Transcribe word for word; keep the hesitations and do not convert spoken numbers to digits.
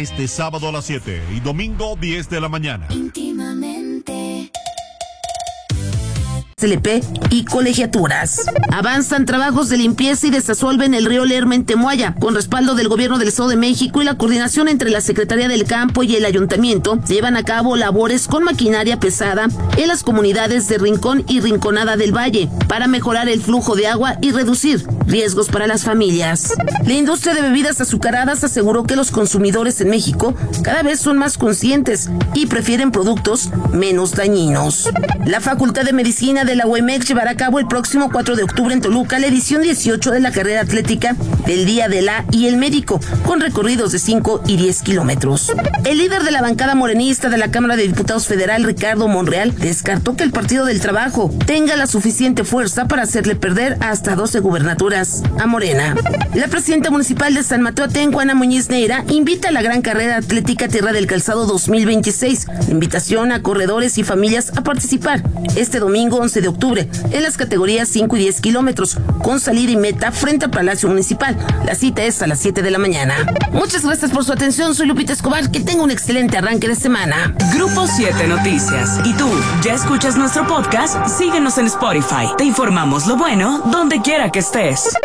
este sábado a las siete y domingo diez de la mañana. Íntimamente. C L P y colegiaturas. Avanzan trabajos de limpieza y desasolve en el río Lerma en Temoaya. Con respaldo del gobierno del Estado de México y la coordinación entre la Secretaría del Campo y el Ayuntamiento, se llevan a cabo labores con maquinaria pesada en las comunidades de Rincón y Rinconada del Valle para mejorar el flujo de agua y reducir riesgos para las familias. La industria de bebidas azucaradas aseguró que los consumidores en México cada vez son más conscientes y prefieren productos menos dañinos. La Facultad de Medicina de la U E M E X llevará a cabo el próximo cuatro de octubre en Toluca la edición dieciocho de la carrera atlética del Día de la y el Médico, con recorridos de cinco y diez kilómetros. El líder de la bancada morenista de la Cámara de Diputados Federal, Ricardo Monreal, descartó que el Partido del Trabajo tenga la suficiente fuerza para hacerle perder hasta doce gubernaturas a Morena. La presidenta municipal de San Mateo Atenco, Ana Muñiz Neira, invita a la gran carrera atlética Tierra del Calzado dos mil veintiséis. Invitación a corredores y familias a participar este domingo once de octubre en las categorías cinco y diez kilómetros, con salida y meta frente al Palacio Municipal. La cita es a las siete de la mañana. Muchas gracias por su atención. Soy Lupita Escobar. Que tenga un excelente arranque de semana. Grupo siete Noticias. ¿Y tú ya escuchas nuestro podcast? Síguenos en Spotify. Te informamos lo bueno donde quiera que estés.